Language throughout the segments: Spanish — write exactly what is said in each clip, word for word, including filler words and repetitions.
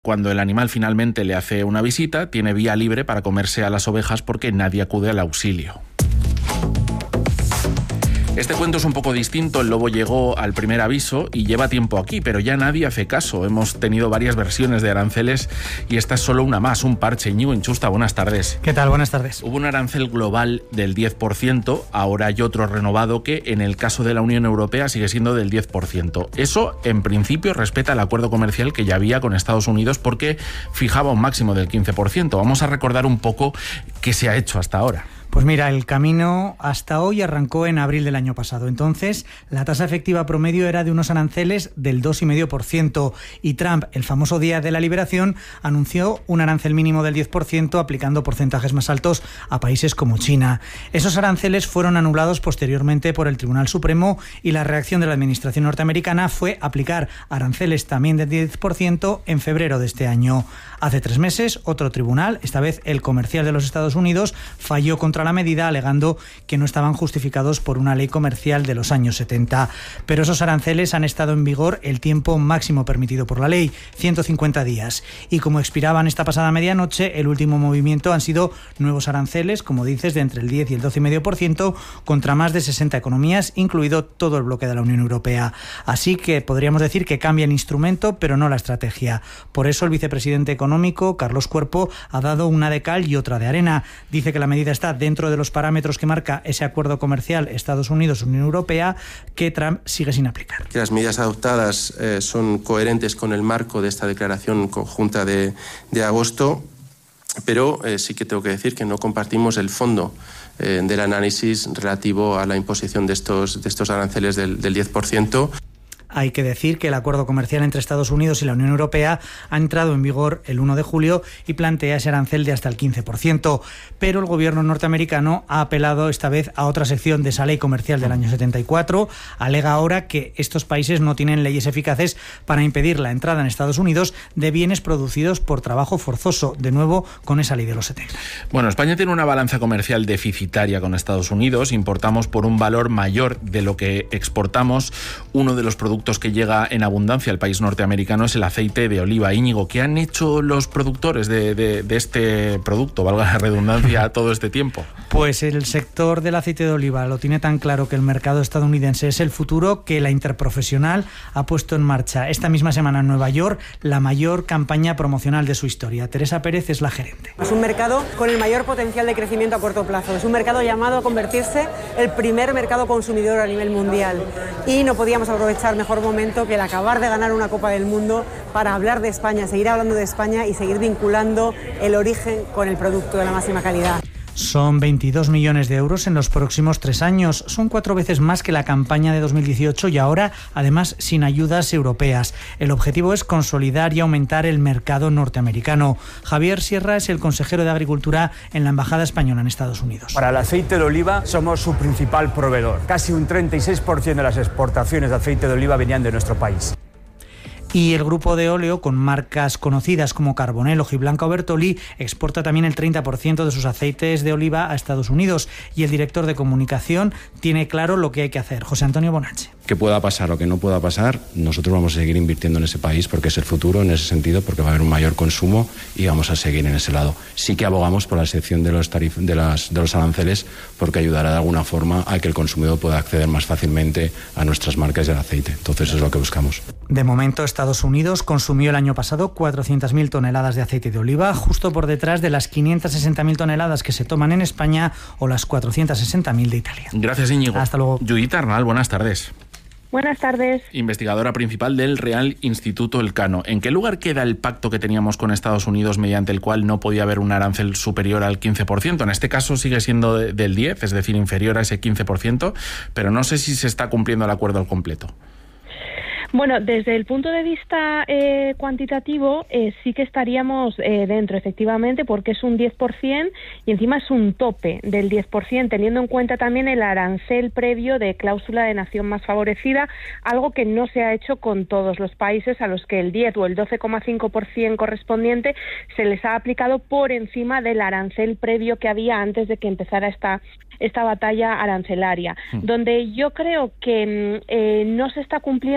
Cuando el animal finalmente le hace una visita, tiene vía libre para comerse a las ovejas porque nadie acude al auxilio. Este cuento es un poco distinto. El lobo llegó al primer aviso y lleva tiempo aquí, pero ya nadie hace caso. Hemos tenido varias versiones de aranceles y esta es solo una más, un parche. Íñigo Inchusta, buenas tardes. ¿Qué tal? Buenas tardes. Hubo un arancel global del diez por ciento, ahora hay otro renovado que en el caso de la Unión Europea sigue siendo del diez por ciento. Eso, en principio, respeta el acuerdo comercial que ya había con Estados Unidos porque fijaba un máximo del quince por ciento. Vamos a recordar un poco qué se ha hecho hasta ahora. Pues mira, el camino hasta hoy arrancó en abril del año pasado. Entonces, la tasa efectiva promedio era de unos aranceles del dos coma cinco por ciento y Trump, el famoso día de la liberación, anunció un arancel mínimo del diez por ciento aplicando porcentajes más altos a países como China. Esos aranceles fueron anulados posteriormente por el Tribunal Supremo y la reacción de la administración norteamericana fue aplicar aranceles también del diez por ciento en febrero de este año. Hace tres meses, otro tribunal, esta vez el comercial de los Estados Unidos, falló contra la medida alegando que no estaban justificados por una ley comercial de los años setenta. Pero esos aranceles han estado en vigor el tiempo máximo permitido por la ley, ciento cincuenta días. Y como expiraban esta pasada medianoche, el último movimiento han sido nuevos aranceles, como dices, de entre el diez y el doce coma cinco por ciento contra más de sesenta economías, incluido todo el bloque de la Unión Europea. Así que podríamos decir que cambia el instrumento, pero no la estrategia. Por eso el vicepresidente económico, Carlos Cuerpo, ha dado una de cal y otra de arena. Dice que la medida está dentro dentro de los parámetros que marca ese acuerdo comercial Estados Unidos-Unión Europea, que Trump sigue sin aplicar. Que las medidas adoptadas eh, son coherentes con el marco de esta declaración conjunta de, de agosto, pero eh, sí que tengo que decir que no compartimos el fondo eh, del análisis relativo a la imposición de estos, de estos aranceles del, del diez por ciento. Hay que decir que el acuerdo comercial entre Estados Unidos y la Unión Europea ha entrado en vigor el uno de julio y plantea ese arancel de hasta el quince por ciento. Pero el gobierno norteamericano ha apelado esta vez a otra sección de esa ley comercial del año setenta y cuatro. Alega ahora que estos países no tienen leyes eficaces para impedir la entrada en Estados Unidos de bienes producidos por trabajo forzoso, de nuevo con esa ley de los setenta. Bueno, España tiene una balanza comercial deficitaria con Estados Unidos. Importamos por un valor mayor de lo que exportamos. Uno de los productos que llega en abundancia al país norteamericano es el aceite de oliva. Íñigo, ¿qué han hecho los productores de, de, de este producto, valga la redundancia, todo este tiempo? Pues el sector del aceite de oliva lo tiene tan claro que el mercado estadounidense es el futuro, que la Interprofesional ha puesto en marcha esta misma semana en Nueva York la mayor campaña promocional de su historia. Teresa Pérez es la gerente. Es un mercado con el mayor potencial de crecimiento a corto plazo. Es un mercado llamado a convertirse el primer mercado consumidor a nivel mundial y no podíamos aprovechar mejor momento que el acabar de ganar una Copa del Mundo para hablar de España, seguir hablando de España y seguir vinculando el origen con el producto de la máxima calidad. Son veintidós millones de euros en los próximos tres años. Son cuatro veces más que la campaña de dos mil dieciocho y ahora, además, sin ayudas europeas. El objetivo es consolidar y aumentar el mercado norteamericano. Javier Sierra es el consejero de Agricultura en la Embajada Española en Estados Unidos. Para el aceite de oliva somos su principal proveedor. Casi un treinta y seis por ciento de las exportaciones de aceite de oliva venían de nuestro país. Y el grupo de óleo, con marcas conocidas como Carbonell, Hojiblanca o Bertolli, exporta también el treinta por ciento de sus aceites de oliva a Estados Unidos. Y el director de comunicación tiene claro lo que hay que hacer. José Antonio Bonache. Que pueda pasar o que no pueda pasar, nosotros vamos a seguir invirtiendo en ese país porque es el futuro en ese sentido, porque va a haber un mayor consumo y vamos a seguir en ese lado. Sí que abogamos por la sección de los, tarif- de las, de los aranceles porque ayudará de alguna forma a que el consumidor pueda acceder más fácilmente a nuestras marcas del aceite. Entonces eso es lo que buscamos. De momento, Estados Unidos consumió el año pasado cuatrocientas mil toneladas de aceite de oliva, justo por detrás de las quinientas sesenta mil toneladas que se toman en España o las cuatrocientas sesenta mil de Italia. Gracias, Íñigo. Hasta luego. Judith Arnal, buenas tardes. Buenas tardes. Investigadora principal del Real Instituto Elcano. ¿En qué lugar queda el pacto que teníamos con Estados Unidos mediante el cual no podía haber un arancel superior al quince por ciento? En este caso sigue siendo del diez, es decir, inferior a ese quince por ciento, pero no sé si se está cumpliendo el acuerdo al completo. Bueno, desde el punto de vista eh, cuantitativo eh, sí que estaríamos eh, dentro, efectivamente, porque es un diez por ciento y encima es un tope del diez por ciento, teniendo en cuenta también el arancel previo de cláusula de nación más favorecida, algo que no se ha hecho con todos los países a los que el diez o el doce coma cinco por ciento correspondiente se les ha aplicado por encima del arancel previo que había antes de que empezara esta esta batalla arancelaria, mm. donde yo creo que eh, no se está cumpliendo y que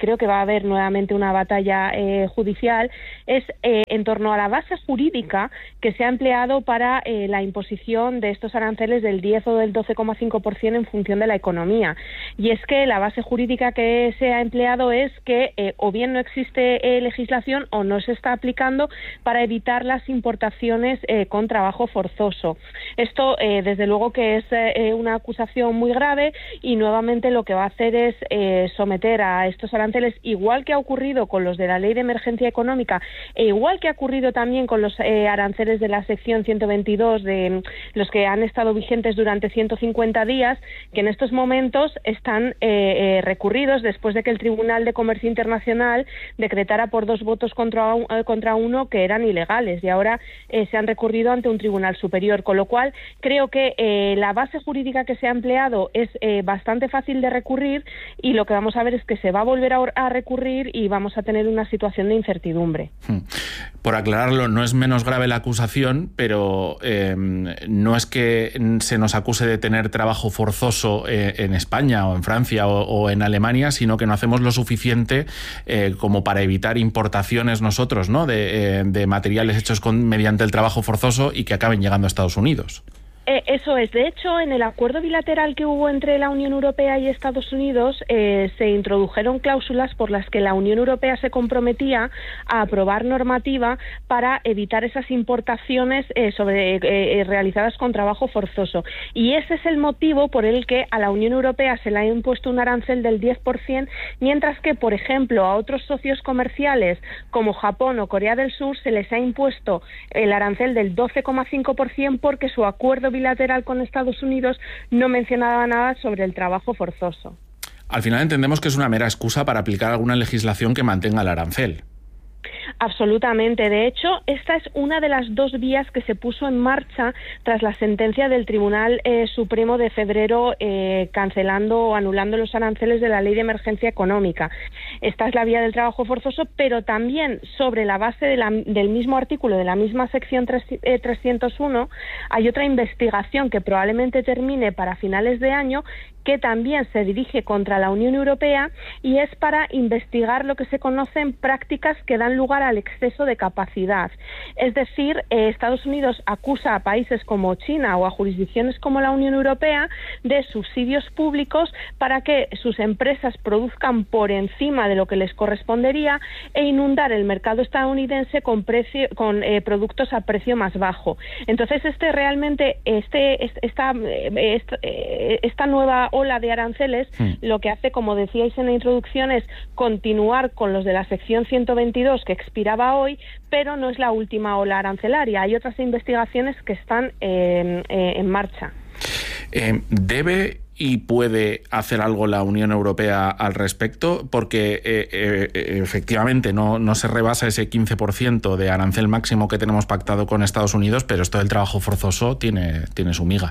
creo que va a haber nuevamente una batalla eh, judicial, es eh, en torno a la base jurídica que se ha empleado para eh, la imposición de estos aranceles del diez o del doce coma cinco por ciento en función de la economía. Y es que la base jurídica que se ha empleado es que eh, o bien no existe eh, legislación o no se está aplicando para evitar las importaciones eh, con trabajo forzoso. Esto, eh, desde luego, que es eh, una acusación muy grave, y nuevamente lo que va a hacer es eh, someter a estos aranceles, igual que ha ocurrido con los de la Ley de Emergencia Económica e igual que ha ocurrido también con los eh, aranceles de la sección ciento veintidós, de los que han estado vigentes durante ciento cincuenta días, que en estos momentos están eh, eh, recurridos después de que el Tribunal de Comercio Internacional decretara por dos votos contra, un, eh, contra uno que eran ilegales, y ahora eh, se han recurrido ante un tribunal superior, con lo cual creo que eh, la base jurídica que se ha empleado es eh, bastante fácil de recurrir, y lo que vamos a ver es que se va a volver a, a recurrir y vamos a tener una situación de incertidumbre. Por aclararlo, no es menos grave la acusación, pero eh, no es que se nos acuse de tener trabajo forzoso eh, en España o en Francia o, o en Alemania, sino que no hacemos lo suficiente eh, como para evitar importaciones nosotros, ¿no?, de, eh, de materiales hechos con, mediante el trabajo forzoso y que acaben llegando a Estados Unidos. Eh, eso es. De hecho, en el acuerdo bilateral que hubo entre la Unión Europea y Estados Unidos eh, se introdujeron cláusulas por las que la Unión Europea se comprometía a aprobar normativa para evitar esas importaciones eh, sobre, eh, realizadas con trabajo forzoso. Y ese es el motivo por el que a la Unión Europea se le ha impuesto un arancel del diez por ciento, mientras que, por ejemplo, a otros socios comerciales como Japón o Corea del Sur se les ha impuesto el arancel del doce coma cinco por ciento porque su acuerdo bilateral con Estados Unidos no mencionaba nada sobre el trabajo forzoso. Al final entendemos que es una mera excusa para aplicar alguna legislación que mantenga el arancel. Absolutamente. De hecho, esta es una de las dos vías que se puso en marcha tras la sentencia del Tribunal eh, Supremo de febrero eh, cancelando o anulando los aranceles de la Ley de Emergencia Económica. Esta es la vía del trabajo forzoso, pero también sobre la base de la, del mismo artículo, de la misma sección tres, eh, trescientos uno, hay otra investigación que probablemente termine para finales de año, que también se dirige contra la Unión Europea, y es para investigar lo que se conocen prácticas que dan lugar al exceso de capacidad. Es decir, eh, Estados Unidos acusa a países como China o a jurisdicciones como la Unión Europea de subsidios públicos para que sus empresas produzcan por encima de lo que les correspondería e inundar el mercado estadounidense con, precio, con eh, productos a precio más bajo. Entonces, este realmente, este, esta, esta, esta nueva ola de aranceles, sí, lo que hace, como decíais en la introducción, es continuar con los de la sección ciento veintidós que expiraba hoy, pero no es la última ola arancelaria. Hay otras investigaciones que están eh, eh, en marcha. Eh, ¿Debe y puede hacer algo la Unión Europea al respecto? Porque eh, eh, efectivamente no, no se rebasa ese quince por ciento de arancel máximo que tenemos pactado con Estados Unidos, pero esto del trabajo forzoso tiene, tiene su miga.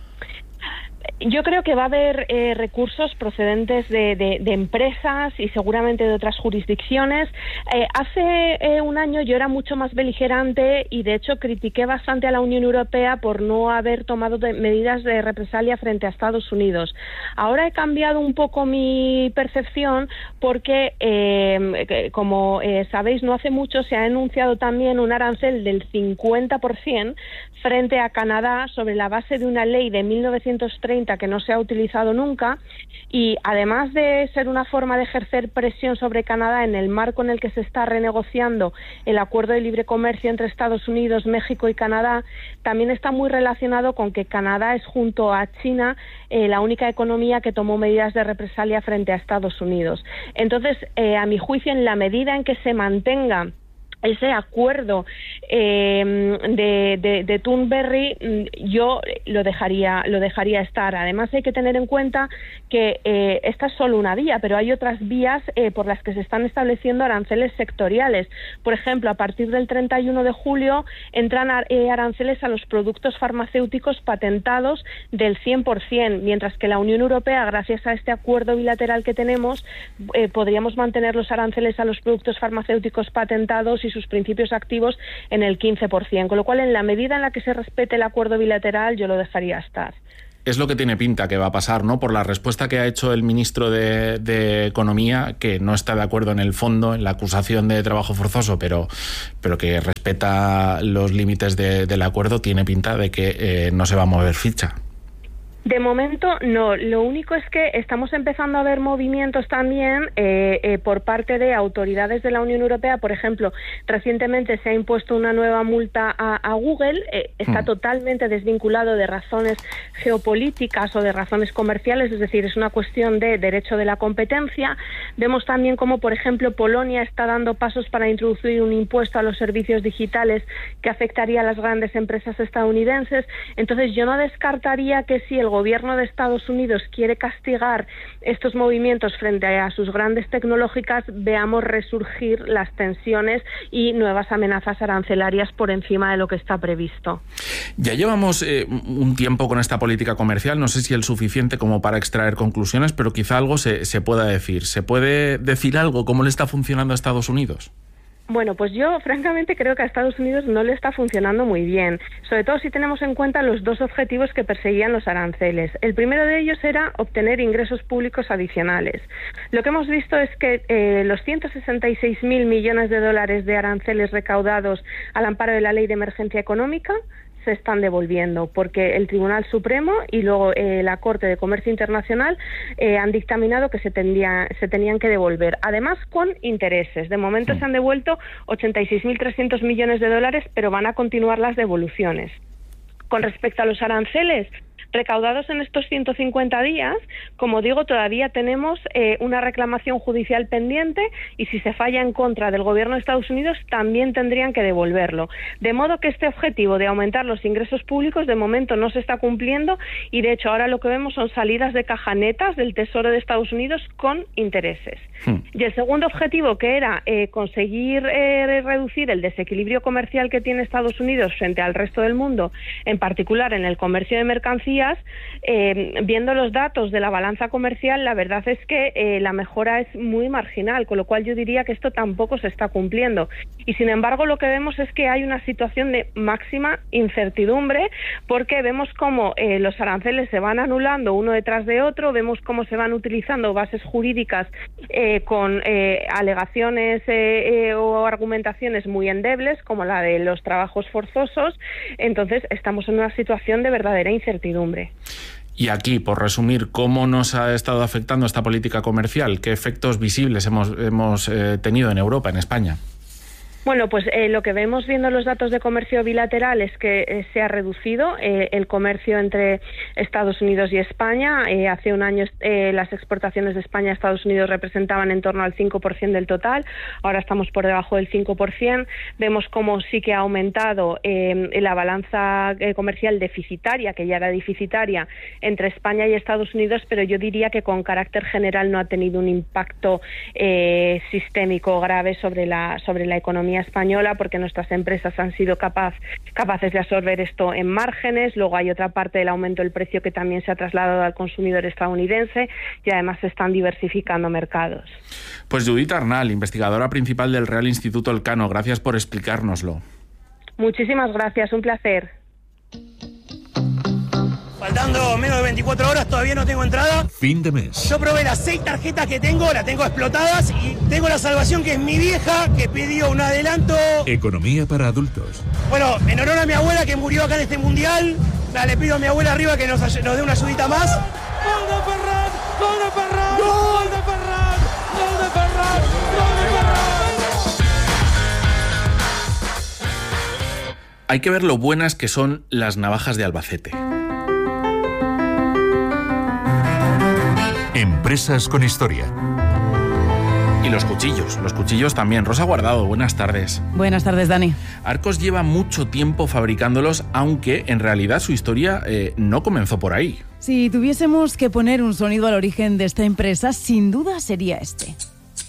Yo creo que va a haber eh, recursos procedentes de, de, de empresas y seguramente de otras jurisdicciones. Eh, hace eh, un año yo era mucho más beligerante y de hecho critiqué bastante a la Unión Europea por no haber tomado de, medidas de represalia frente a Estados Unidos. Ahora he cambiado un poco mi percepción porque, eh, como eh, sabéis, no hace mucho se ha anunciado también un arancel del cincuenta por ciento frente a Canadá sobre la base de una ley de mil novecientos treinta que no se ha utilizado nunca, y además de ser una forma de ejercer presión sobre Canadá en el marco en el que se está renegociando el acuerdo de libre comercio entre Estados Unidos, México y Canadá, también está muy relacionado con que Canadá es, junto a China, eh, la única economía que tomó medidas de represalia frente a Estados Unidos. Entonces, eh, a mi juicio, en la medida en que se mantenga ese acuerdo eh, de, de, de Thunberg, yo lo dejaría lo dejaría estar. Además, hay que tener en cuenta que eh, esta es solo una vía, pero hay otras vías eh, por las que se están estableciendo aranceles sectoriales. Por ejemplo, a partir del treinta y uno de julio entran a, eh, aranceles a los productos farmacéuticos patentados del cien por ciento, mientras que la Unión Europea, gracias a este acuerdo bilateral que tenemos, eh, podríamos mantener los aranceles a los productos farmacéuticos patentados y sus principios activos en el quince por ciento, con lo cual, en la medida en la que se respete el acuerdo bilateral, yo lo dejaría estar. Es lo que tiene pinta que va a pasar, ¿no? Por la respuesta que ha hecho el ministro de, de Economía, que no está de acuerdo en el fondo, en la acusación de trabajo forzoso, pero, pero que respeta los límites de, del acuerdo, tiene pinta de que eh, no se va a mover ficha. De momento no, lo único es que estamos empezando a ver movimientos también eh, eh, por parte de autoridades de la Unión Europea. Por ejemplo, recientemente se ha impuesto una nueva multa a, a Google, eh, está mm. totalmente desvinculado de razones geopolíticas o de razones comerciales, es decir, es una cuestión de derecho de la competencia. Vemos también cómo, por ejemplo, Polonia está dando pasos para introducir un impuesto a los servicios digitales que afectaría a las grandes empresas estadounidenses. Entonces yo no descartaría que si el gobierno de Estados Unidos quiere castigar estos movimientos frente a sus grandes tecnológicas, veamos resurgir las tensiones y nuevas amenazas arancelarias por encima de lo que está previsto. Ya llevamos eh, un tiempo con esta política comercial, no sé si el suficiente como para extraer conclusiones, pero quizá algo se, se pueda decir. ¿Se puede decir algo? ¿Cómo le está funcionando a Estados Unidos? Bueno, pues yo francamente creo que a Estados Unidos no le está funcionando muy bien, sobre todo si tenemos en cuenta los dos objetivos que perseguían los aranceles. El primero de ellos era obtener ingresos públicos adicionales. Lo que hemos visto es que eh, los ciento sesenta y seis mil millones de dólares de aranceles recaudados al amparo de la Ley de Emergencia Económica se están devolviendo, porque el Tribunal Supremo y luego eh, la Corte de Comercio Internacional eh, han dictaminado que se, tendría, se tenían que devolver, además con intereses. De momento sí. se han devuelto ochenta y seis mil trescientos millones de dólares, pero van a continuar las devoluciones. Con respecto a los aranceles recaudados en estos ciento cincuenta días, como digo, todavía tenemos eh, una reclamación judicial pendiente y si se falla en contra del gobierno de Estados Unidos también tendrían que devolverlo. De modo que este objetivo de aumentar los ingresos públicos de momento no se está cumpliendo y de hecho ahora lo que vemos son salidas de caja netas del Tesoro de Estados Unidos con intereses. Hmm. Y el segundo objetivo, que era eh, conseguir eh, reducir el desequilibrio comercial que tiene Estados Unidos frente al resto del mundo, en particular en el comercio de mercancías, Eh, viendo los datos de la balanza comercial, la verdad es que eh, la mejora es muy marginal, con lo cual yo diría que esto tampoco se está cumpliendo. Y sin embargo lo que vemos es que hay una situación de máxima incertidumbre, porque vemos cómo eh, los aranceles se van anulando uno detrás de otro, vemos cómo se van utilizando bases jurídicas eh, con eh, alegaciones eh, eh, o argumentaciones muy endebles, como la de los trabajos forzosos. Entonces estamos en una situación de verdadera incertidumbre. Y aquí, por resumir, ¿cómo nos ha estado afectando esta política comercial? ¿Qué efectos visibles hemos, hemos eh, tenido en Europa, en España? Bueno, pues eh, lo que vemos viendo los datos de comercio bilateral es que eh, se ha reducido eh, el comercio entre Estados Unidos y España. Eh, hace un año eh, las exportaciones de España a Estados Unidos representaban en torno al cinco por ciento del total, ahora estamos por debajo del cinco por ciento. Vemos cómo sí que ha aumentado eh, la balanza eh, comercial deficitaria, que ya era deficitaria, entre España y Estados Unidos, pero yo diría que con carácter general no ha tenido un impacto eh, sistémico grave sobre la, sobre la economía española, porque nuestras empresas han sido capaz, capaces de absorber esto en márgenes. Luego hay otra parte del aumento del precio que también se ha trasladado al consumidor estadounidense y además se están diversificando mercados. Pues Judith Arnal, investigadora principal del Real Instituto Elcano, gracias por explicárnoslo. Muchísimas gracias, un placer. Faltando menos de veinticuatro horas, todavía no tengo entrada. Fin de mes. Yo probé las seis tarjetas que tengo, las tengo explotadas y tengo la salvación, que es mi vieja, que pidió un adelanto. Economía para adultos. Bueno, en honor a mi abuela que murió acá en este mundial, le pido a mi abuela arriba que nos, nos dé una ayudita más. ¡Gol de Ferran! ¡Gol de Ferran! ¡Gol de Ferran! ¡Gol de Ferran! ¡Gol de Ferran! Hay que ver lo buenas que son las navajas de Albacete. Empresas con historia. Y los cuchillos, los cuchillos también. Rosa Guardado, buenas tardes. Buenas tardes, Dani. Arcos lleva mucho tiempo fabricándolos, aunque en realidad su historia eh, no comenzó por ahí. Si tuviésemos que poner un sonido al origen de esta empresa, sin duda sería este.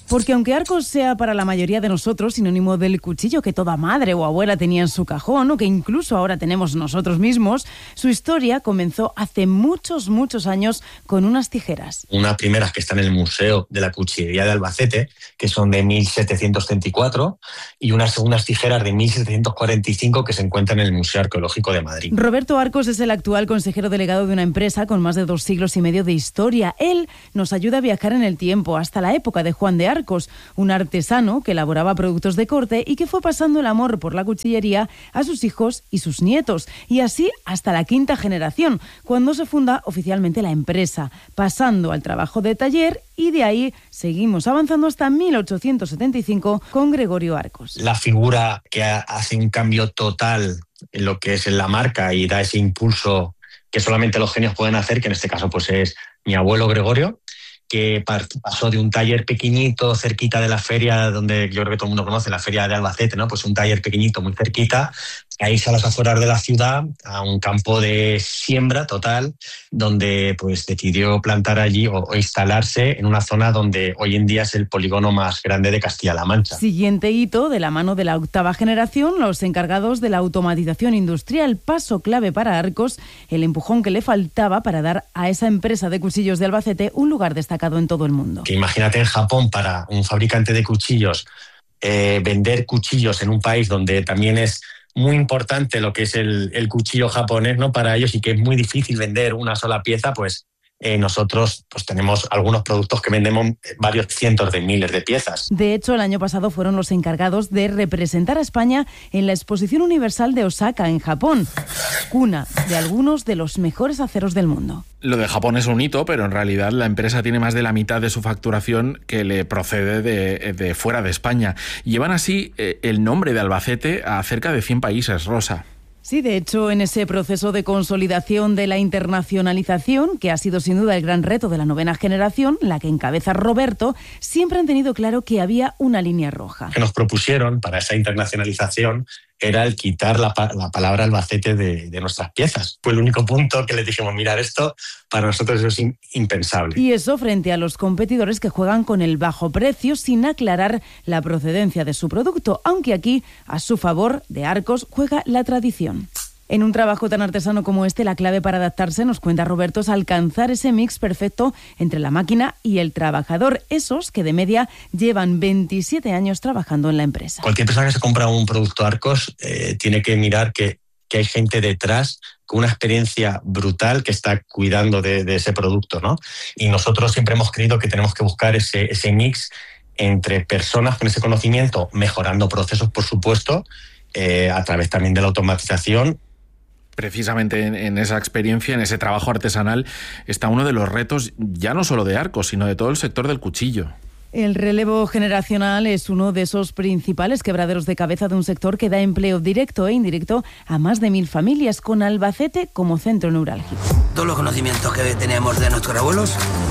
Porque aunque Arcos sea para la mayoría de nosotros sinónimo del cuchillo que toda madre o abuela tenía en su cajón, o que incluso ahora tenemos nosotros mismos, su historia comenzó hace muchos, muchos años con unas tijeras. Unas primeras que están en el Museo de la Cuchillería de Albacete, que son de mil setecientos treinta y cuatro, y unas segundas tijeras de mil setecientos cuarenta y cinco que se encuentran en el Museo Arqueológico de Madrid. Roberto Arcos es el actual consejero delegado de una empresa con más de dos siglos y medio de historia. Él nos ayuda a viajar en el tiempo hasta la época de Juan de Arcos, un artesano que elaboraba productos de corte y que fue pasando el amor por la cuchillería a sus hijos y sus nietos, y así hasta la quinta generación, cuando se funda oficialmente la empresa, pasando al trabajo de taller, y de ahí seguimos avanzando hasta mil ochocientos setenta y cinco con Gregorio Arcos. La figura que hace un cambio total en lo que es en la marca y da ese impulso que solamente los genios pueden hacer, que en este caso pues es mi abuelo Gregorio, que pasó de un taller pequeñito cerquita de la feria, donde yo creo que todo el mundo conoce, la feria de Albacete, ¿no? Pues un taller pequeñito muy cerquita, a irse a las afueras de la ciudad, a un campo de siembra total, donde pues decidió plantar allí o, o instalarse en una zona donde hoy en día es el polígono más grande de Castilla-La Mancha. Siguiente hito, de la mano de la octava generación, los encargados de la automatización industrial, paso clave para Arcos, el empujón que le faltaba para dar a esa empresa de cuchillos de Albacete un lugar destacado en todo el mundo. Que imagínate en Japón, para un fabricante de cuchillos, eh, vender cuchillos en un país donde también es muy importante lo que es el, el cuchillo japonés, ¿no? Para ellos, y que es muy difícil vender una sola pieza, pues eh, nosotros pues tenemos algunos productos que vendemos varios cientos de miles de piezas. De hecho, el año pasado fueron los encargados de representar a España en la Exposición Universal de Osaka, en Japón, cuna de algunos de los mejores aceros del mundo. Lo de Japón es un hito, pero en realidad la empresa tiene más de la mitad de su facturación que le procede de, de fuera de España. Llevan así eh, el nombre de Albacete a cerca de cien países, Rosa. Sí, de hecho, en ese proceso de consolidación de la internacionalización, que ha sido sin duda el gran reto de la novena generación, la que encabeza Roberto, siempre han tenido claro que había una línea roja. Que nos propusieron para esa internacionalización era el quitar la, la palabra Albacete de, de nuestras piezas. Fue el único punto que les dijimos, mirar, esto para nosotros es impensable. Y eso frente a los competidores que juegan con el bajo precio sin aclarar la procedencia de su producto, aunque aquí, a su favor, de Arcos, juega la tradición. En un trabajo tan artesano como este, la clave para adaptarse, nos cuenta Roberto, es alcanzar ese mix perfecto entre la máquina y el trabajador, esos que de media llevan veintisiete años trabajando en la empresa. Cualquier persona que se compra un producto Arcos eh, tiene que mirar que, que hay gente detrás con una experiencia brutal que está cuidando de, de ese producto, ¿no? Y nosotros siempre hemos creído que tenemos que buscar ese, ese mix entre personas con ese conocimiento, mejorando procesos, por supuesto, eh, a través también de la automatización. Precisamente en, en esa experiencia, en ese trabajo artesanal, está uno de los retos ya no solo de Arcos, sino de todo el sector del cuchillo. El relevo generacional es uno de esos principales quebraderos de cabeza de un sector que da empleo directo e indirecto a más de mil familias, con Albacete como centro neurálgico. Todos los conocimientos que tenemos de nuestros abuelos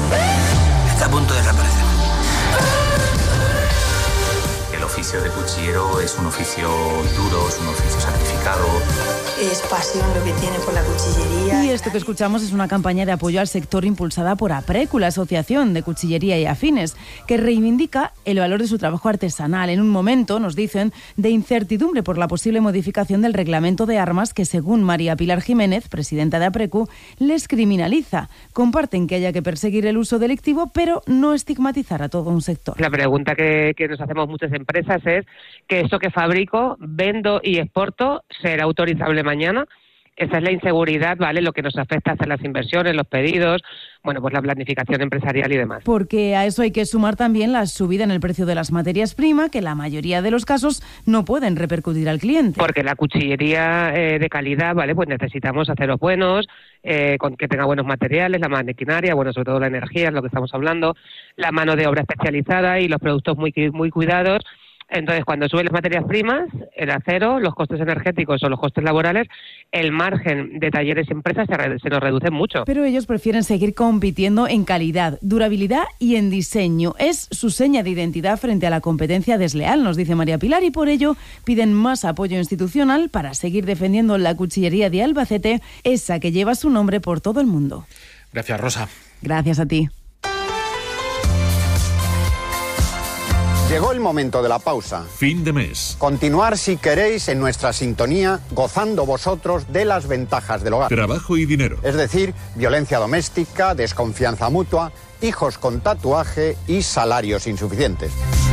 está a punto de desaparecer. El oficio de cuchillero es un oficio duro, es un oficio sacrificado. Es pasión lo que tiene por la cuchillería. Y esto que escuchamos es una campaña de apoyo al sector impulsada por APRECU, la Asociación de Cuchillería y Afines, que reivindica el valor de su trabajo artesanal en un momento, nos dicen, de incertidumbre por la posible modificación del reglamento de armas que, según María Pilar Jiménez, presidenta de APRECU, les criminaliza. Comparten que haya que perseguir el uso delictivo, pero no estigmatizar a todo un sector. La pregunta que, que nos hacemos muchas empresas es que esto que fabrico, vendo y exporto, ¿será autorizable mañana? Esa es la inseguridad, ¿vale? Lo que nos afecta a hacer las inversiones, los pedidos, bueno, pues la planificación empresarial y demás. Porque a eso hay que sumar también la subida en el precio de las materias primas, que en la mayoría de los casos no pueden repercutir al cliente. Porque la cuchillería eh, de calidad, ¿vale? Pues necesitamos aceros buenos, eh, con que tenga buenos materiales, la maquinaria, bueno, sobre todo la energía, es lo que estamos hablando, la mano de obra especializada y los productos muy, muy cuidados. Entonces, cuando suben las materias primas, el acero, los costes energéticos o los costes laborales, el margen de talleres y empresas se, re- se nos reduce mucho. Pero ellos prefieren seguir compitiendo en calidad, durabilidad y en diseño. Es su seña de identidad frente a la competencia desleal, nos dice María Pilar, y por ello piden más apoyo institucional para seguir defendiendo la cuchillería de Albacete, esa que lleva su nombre por todo el mundo. Gracias, Rosa. Gracias a ti. Llegó el momento de la pausa. Fin de mes. Continuar si queréis en nuestra sintonía, gozando vosotros de las ventajas del hogar. Trabajo y dinero. Es decir, violencia doméstica, desconfianza mutua, hijos con tatuaje y salarios insuficientes.